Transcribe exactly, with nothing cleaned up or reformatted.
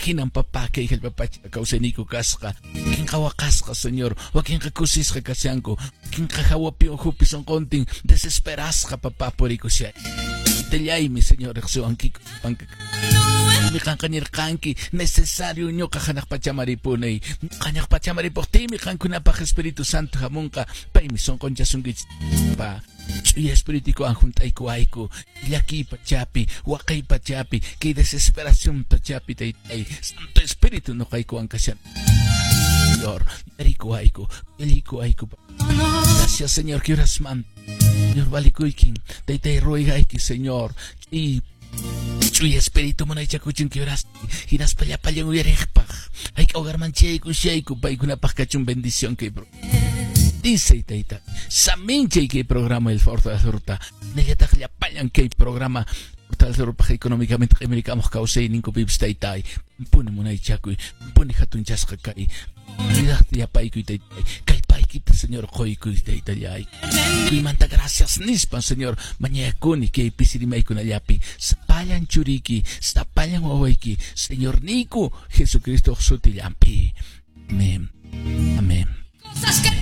hinan papá que el papá causenico casca quien jawa casca señor o quien recusisca casianco quien jawa pio jupi son contin desesperasca papá por icusia Tellay mi señor exuanki panca mi kankanir kanki necesario ñoka hanak pachamaripunay kanak pachamaripote mi kankuna pa Espíritu Santo jamunka pay mi son concha sungit pa y espíritu anjuntay ko ayko yaki pachapi wakay pachapi que desesperación pachapi tay tay Santo Espíritu no kay ko ang kasyan Señor yariko ayko yariko ayko gracias Señor que oras man Señor valikuikin tay tay ruega ayki Señor y Chuy espíritu mo na ichakuchun que oras hinas pala pala uyarejpaj hay que ahogar mancheiku sheiku pay kuna pakachun bendición que dice Taita, saminche que programa el Forta de Azurta, negataj ya payan que programa Forta de Azurta económicamente americamos cause ninco pips Taitai, pone munay chacuy, pone hatun chasca kai, unidad ya paiku y Taitai, kai paikita señor hoiku y Taitai, y manta gracias nispan señor, mañakuni que pisirimaikun kunayapi, sapayan churiki, sapayan owaiki, señor Nico, Jesucristo sutillampi, amén, amén.